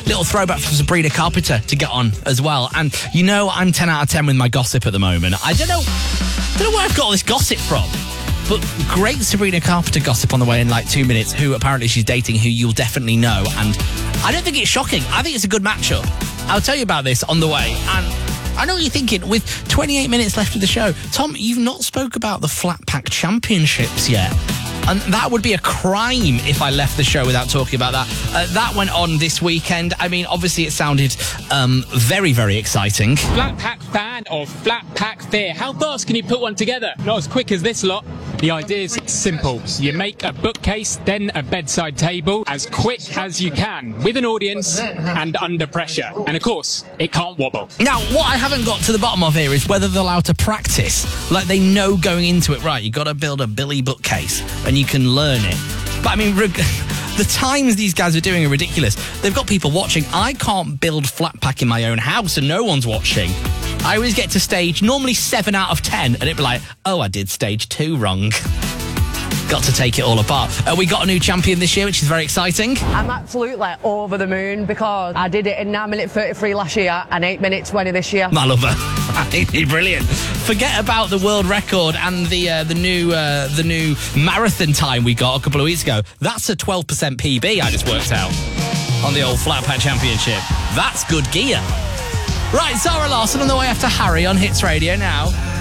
little throwback from Sabrina Carpenter to get on as well. And you know I'm 10 out of 10 with my gossip at the moment. I don't know where I've got all this gossip from. But great Sabrina Carpenter gossip on the way in like 2 minutes, who apparently she's dating, who you'll definitely know. And I don't think it's shocking. I think it's a good matchup. I'll tell you about this on the way. And I know what you're thinking, with 28 minutes left of the show. Tom, you've not spoke about the Flat Pack Championships yet. And that would be a crime if I left the show without talking about that. That went on this weekend. I mean, obviously it sounded very, very exciting. Flat Pack fan or Flat Pack fear? How fast can you put one together? Not as quick as this lot. The idea is simple. You make a bookcase, then a bedside table, as quick as you can, with an audience and under pressure. And of course, it can't wobble. Now, what I haven't got to the bottom of here is whether they're allowed to practice. Like, they know going into it, right, you've got to build a Billy bookcase, and you can learn it. But I mean, the times these guys are doing are ridiculous. They've got people watching. I can't build Flat Pack in my own house and no one's watching. I always get to stage, normally 7 out of 10, and it'd be like, oh, I did stage 2 wrong. Got to take it all apart. We got a new champion this year, which is very exciting. I'm absolutely over the moon because I did it in 9 minute 33 last year and 8 minutes 20 this year. I love her. Brilliant. Forget about the world record and the new marathon time we got a couple of weeks ago. That's a 12% PB I just worked out on the old Flat Pack Championship. That's good gear. Right, Zara Larsson on the way after Harry on Hits Radio now.